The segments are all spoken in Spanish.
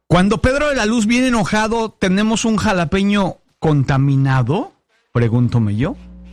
Cuando Pedro de la Luz viene enojado, ¿tenemos un jalapeño contaminado? Pregúntome yo.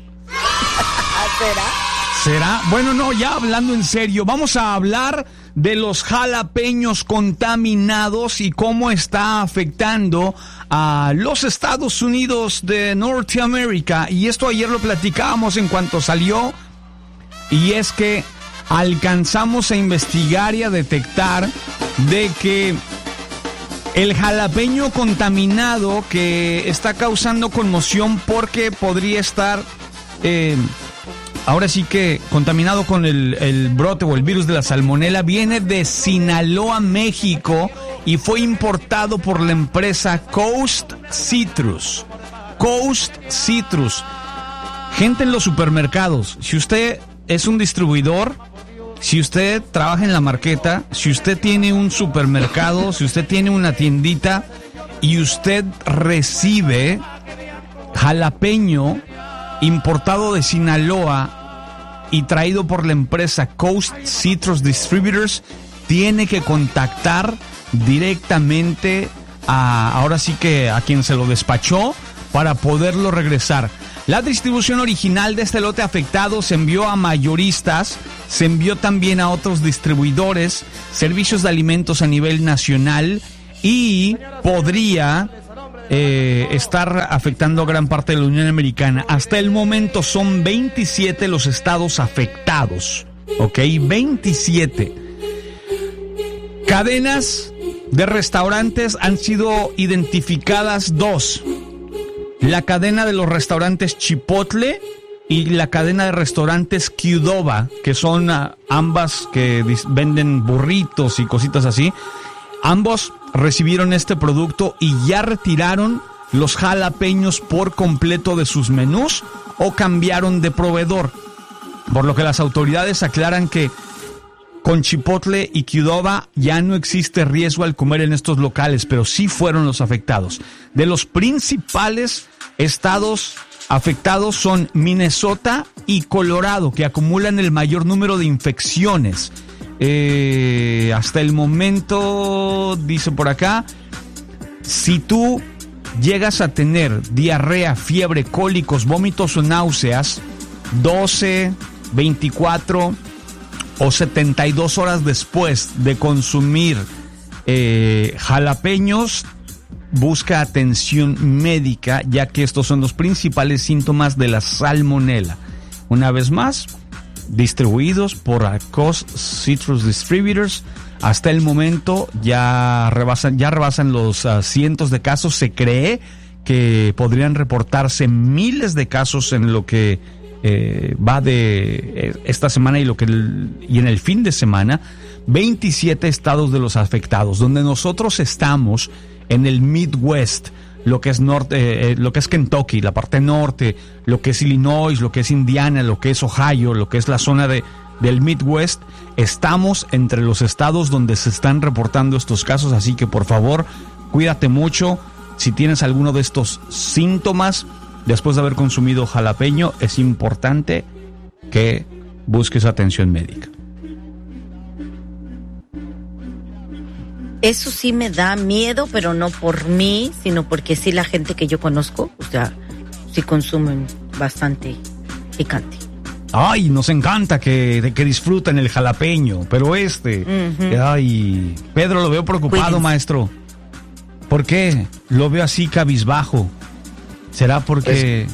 ¿Será? Bueno, no, ya hablando en serio, vamos a hablar de los jalapeños contaminados y cómo está afectando a los Estados Unidos de Norteamérica. Y esto ayer lo platicábamos en cuanto salió, y es que alcanzamos a investigar y a detectar de que el jalapeño contaminado que está causando conmoción porque podría estar, ahora sí que contaminado con el brote o el virus de la salmonela, viene de Sinaloa, México, y fue importado por la empresa Coast Citrus. Coast Citrus. Gente en los supermercados, si usted es un distribuidor, si usted trabaja en la marqueta, si usted tiene un supermercado, si usted tiene una tiendita y usted recibe jalapeño importado de Sinaloa y traído por la empresa Coast Citrus Distributors, tiene que contactar directamente ahora sí que a quien se lo despachó para poderlo regresar. La distribución original de este lote afectado se envió a mayoristas, se envió también a otros distribuidores, servicios de alimentos a nivel nacional, y podría estar afectando a gran parte de la Unión Americana. Hasta el momento son 27 los estados afectados, ¿ok? 27. Cadenas de restaurantes han sido identificadas 2. La cadena de los restaurantes Chipotle y la cadena de restaurantes Qdoba, que son ambas que venden burritos y cositas así. Ambos recibieron este producto y ya retiraron los jalapeños por completo de sus menús o cambiaron de proveedor. Por lo que las autoridades aclaran que con Chipotle y Qdoba ya no existe riesgo al comer en estos locales, pero sí fueron los afectados. De los principales estados afectados son Minnesota y Colorado, que acumulan el mayor número de infecciones. Hasta el momento, dice por acá, si tú llegas a tener diarrea, fiebre, cólicos, vómitos o náuseas, 12, 24 o 72 horas después de consumir jalapeños, busca atención médica, ya que estos son los principales síntomas de la salmonela. Una vez más, distribuidos por Coast Citrus Distributors. Hasta el momento ya rebasan los cientos de casos. Se cree que podrían reportarse miles de casos en lo que va de esta semana y en el fin de semana. 27 estados de los afectados, donde nosotros estamos en el Midwest, lo que es norte, lo que es Kentucky, la parte norte, lo que es Illinois, lo que es Indiana, lo que es Ohio, lo que es la zona del Midwest. Estamos entre los estados donde se están reportando estos casos, así que por favor, cuídate mucho. Si tienes alguno de estos síntomas después de haber consumido jalapeño, es importante que busques atención médica. Eso sí me da miedo, pero no por mí, sino porque sí la gente que yo conozco, o sea, sí consumen bastante picante. Ay, nos encanta que disfruten el jalapeño, pero ay, Pedro, lo veo preocupado. Cuídense. Maestro. ¿Por qué? Lo veo así cabizbajo. ¿Será porque...?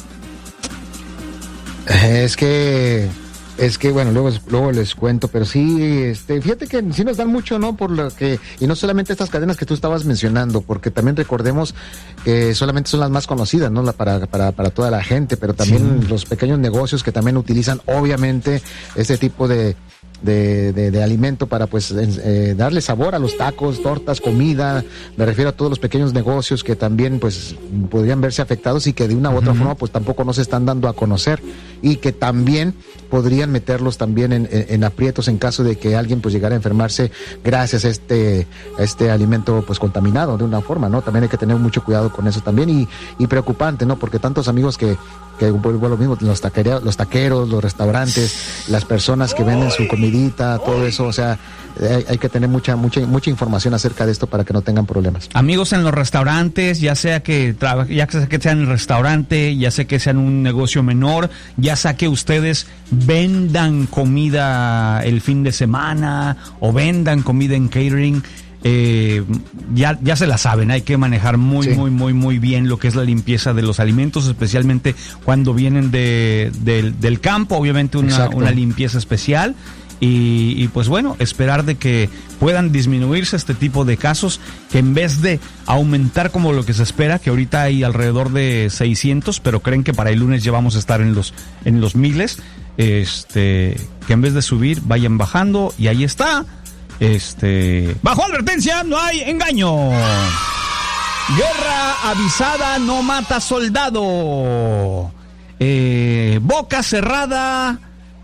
Es que bueno, luego les cuento, pero sí, fíjate que sí nos dan mucho, ¿no? Por lo que, y no solamente estas cadenas que tú estabas mencionando, porque también recordemos que solamente son las más conocidas, ¿no? Para toda la gente, pero también sí, los pequeños negocios que también utilizan, obviamente, este tipo de alimento para pues darle sabor a los tacos, tortas, comida. Me refiero a todos los pequeños negocios que también pues podrían verse afectados y que de una u otra forma pues tampoco no se están dando a conocer, y que también podrían meterlos también en aprietos en caso de que alguien pues llegara a enfermarse gracias a este alimento pues contaminado de una forma, ¿no? También hay que tener mucho cuidado con eso también, y preocupante, ¿no? Porque tantos amigos que vuelvo a lo mismo, los taqueros, los restaurantes, las personas que venden su comida comidita, todo eso, o sea, hay que tener mucha información acerca de esto para que no tengan problemas. Amigos en los restaurantes, ya sea que sean en el restaurante, ya sea que sean un negocio menor, ya sea que ustedes vendan comida el fin de semana o vendan comida en catering, ya se la saben, hay que manejar muy bien lo que es la limpieza de los alimentos, especialmente cuando vienen del campo, obviamente una limpieza especial. Y pues bueno, esperar de que puedan disminuirse este tipo de casos, que en vez de aumentar como lo que se espera, que ahorita hay alrededor de 600, pero creen que para el lunes ya vamos a estar en los miles, que en vez de subir vayan bajando, y ahí está, bajo advertencia no hay engaño. Guerra avisada no mata soldado. Boca cerrada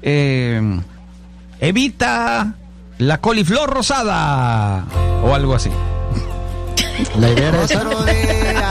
evita la coliflor rosada o algo así. La idea era esa.